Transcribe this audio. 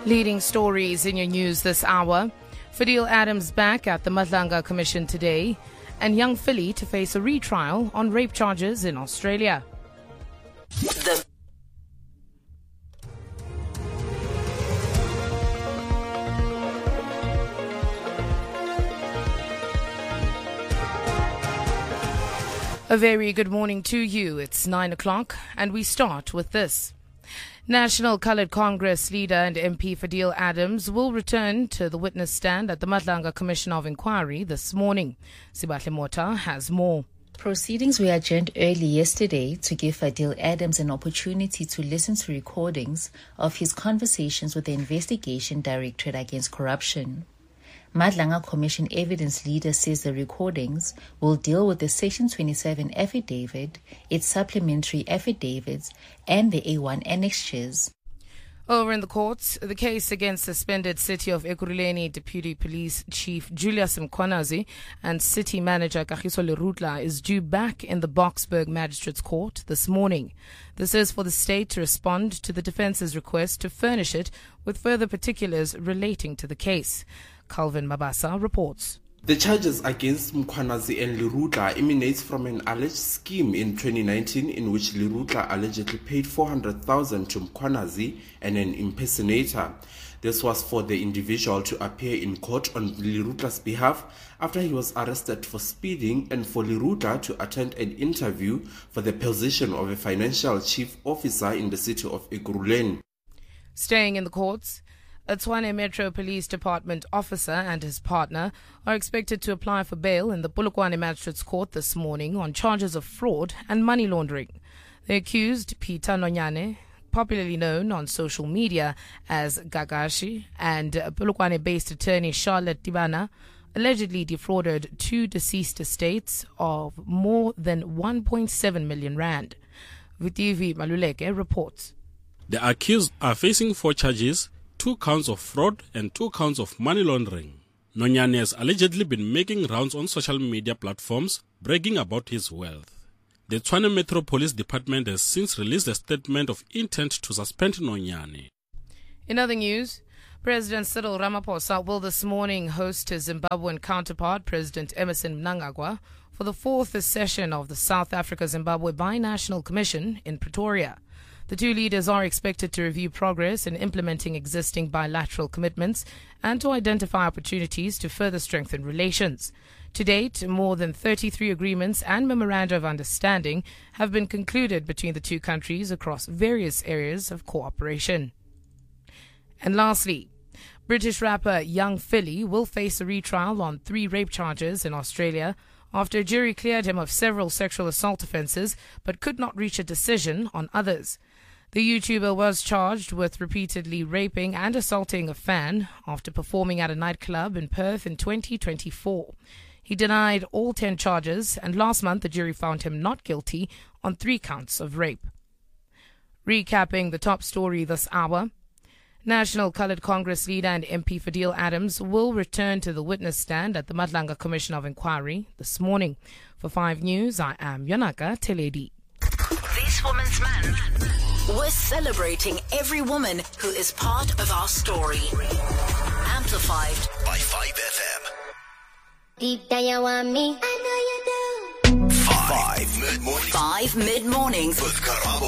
Leading stories in your news this hour. Fadil Adams back at the Madlanga Commission today, and young Philly to face a retrial on rape charges in Australia. A very good morning to you. It's 9 o'clock, and we start with this. National Coloured Congress leader and MP Fadil Adams will return to the witness stand at the Madlanga Commission of Inquiry this morning. Sibahle Mota has more. Proceedings were adjourned early yesterday to give Fadil Adams an opportunity to listen to recordings of his conversations with the Investigation Directorate Against Corruption. Madlanga Commission evidence leader says the recordings will deal with the Section 27 affidavit, its supplementary affidavits, and the A1 annexures. Over in the courts, the case against suspended City of Ekurhuleni Deputy Police Chief Julius Mkhwanazi and City Manager Kagiso Lerutla is due back in the Boksburg Magistrates Court this morning. This is for the state to respond to the defence's request to furnish it with further particulars relating to the case. Calvin Mabasa reports. The charges against Mkhwanazi and Lerutla emanates from an alleged scheme in 2019 in which Lerutla allegedly paid 400,000 to Mkhwanazi and an impersonator. This was for the individual to appear in court on Lerutla's behalf after he was arrested for speeding, and for Lerutla to attend an interview for the position of a financial chief officer in the city of Ekurhuleni. Staying in the courts, a Tshwane Metro Police Department officer and his partner are expected to apply for bail in the Polokwane Magistrates Court this morning on charges of fraud and money laundering. The accused, Peter Nonyane, popularly known on social media as Gagashi, and Polokwane-based attorney Charlotte Dibana, allegedly defrauded two deceased estates of more than 1.7 million rand. Vutivi Maluleke reports. The accused are facing 4 charges, 2 counts of fraud and 2 counts of money laundering. Nonyane has allegedly been making rounds on social media platforms bragging about his wealth. The Tshwane Metro Police Department has since released a statement of intent to suspend Nonyane. In other news, President Cyril Ramaphosa will this morning host his Zimbabwean counterpart, President Emmerson Mnangagwa, for the 4th session of the South Africa-Zimbabwe Binational Commission in Pretoria. The two leaders are expected to review progress in implementing existing bilateral commitments and to identify opportunities to further strengthen relations. To date, more than 33 agreements and memoranda of understanding have been concluded between the two countries across various areas of cooperation. And lastly, British rapper Young Philly will face a retrial on 3 rape charges in Australia after a jury cleared him of several sexual assault offences but could not reach a decision on others. The YouTuber was charged with repeatedly raping and assaulting a fan after performing at a nightclub in Perth in 2024. He denied all 10 charges, and last month the jury found him not guilty on 3 counts of rape. Recapping the top story this hour, National Coloured Congress leader and MP Fadil Adams will return to the witness stand at the Madlanga Commission of Inquiry this morning. For 5 News, I am Yanaka Teledi. This Women's Month, we're celebrating every woman who is part of our story. Amplified by 5FM. Deep down you want me, I know you do. 5 mid-morning. 5 mid-mornings with Karabo.